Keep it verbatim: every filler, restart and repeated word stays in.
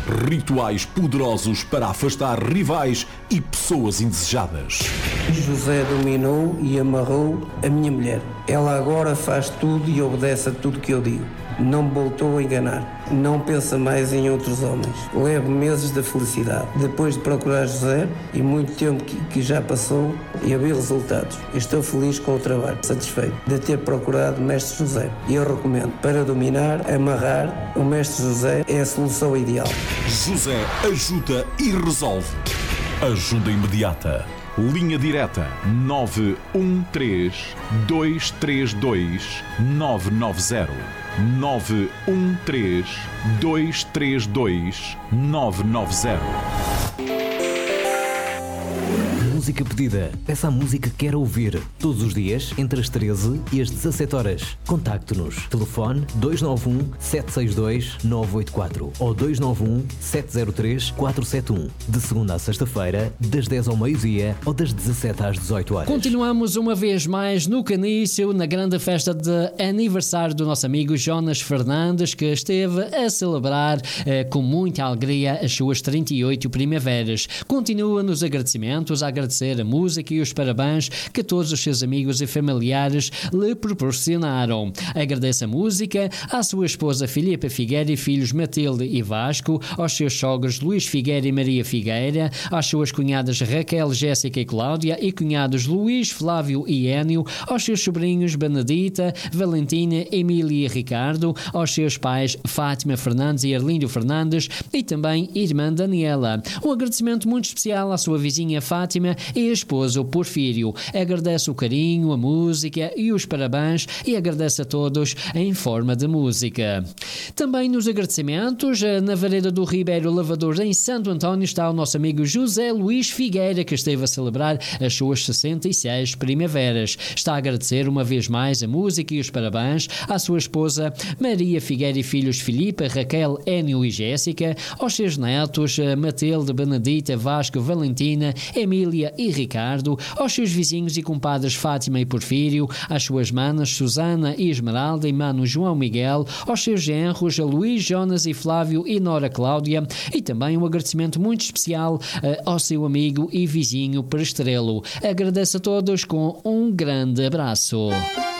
Rituais poderosos para afastar rivais e pessoas indesejadas. José dominou e amarrou a minha mulher. Ela agora faz tudo e obedece a tudo que eu digo. Não me voltou a enganar. Não pensa mais em outros homens. Levo meses de felicidade. Depois de procurar José, e muito tempo que, que já passou, e vi resultados. Estou feliz com o trabalho, satisfeito de ter procurado o Mestre José. E eu recomendo, para dominar, amarrar, o Mestre José é a solução ideal. José ajuda e resolve. Ajuda imediata. Linha direta nove um três, dois três dois, nove nove zero. nove um três, dois três dois, nove nove zero. Música pedida. Peça a música que quer ouvir. Todos os dias, entre as treze e as dezassete horas. Contacte-nos. Telefone dois nove um, sete seis dois, nove oito quatro ou dois nove um, sete zero três, quatro sete um. De segunda a sexta-feira, das dez ao meio-dia ou das dezassete às dezoito horas. Continuamos uma vez mais no Canício, na grande festa de aniversário do nosso amigo Jonas Fernandes, que esteve a celebrar eh, com muita alegria as suas trinta e oito primaveras. Continua nos agradecimentos, a agradecer a música e os parabéns que todos os seus amigos e familiares lhe proporcionaram. Agradece a música à sua esposa Filipa Figueira e filhos Matilde e Vasco, aos seus sogros Luís Figueira e Maria Figueira, às suas cunhadas Raquel, Jéssica e Cláudia e cunhados Luís, Flávio e Énio, aos seus sobrinhos Benedita, Valentina, Emília e Ricardo, aos seus pais Fátima Fernandes e Arlindo Fernandes e também irmã Daniela. Um agradecimento muito especial à sua vizinha Fátima e a esposa Porfírio. Agradece o carinho, a música e os parabéns e agradece a todos em forma de música. Também nos agradecimentos, na Vareda do Ribeiro Lavador em Santo António está o nosso amigo José Luís Figueira, que esteve a celebrar as suas sessenta e seis primaveras. Está a agradecer uma vez mais a música e os parabéns à sua esposa Maria Figueira e filhos Filipa, Raquel, Énio e Jéssica, aos seus netos Matilde, Benedita, Vasco, Valentina, Emília e Ricardo, aos seus vizinhos e compadres Fátima e Porfírio, às suas manas Susana e Esmeralda e mano João Miguel, aos seus genros Luís, Jonas e Flávio e Nora Cláudia, e também um agradecimento muito especial uh, ao seu amigo e vizinho Prestrelo. Agradeço a todos com um grande abraço.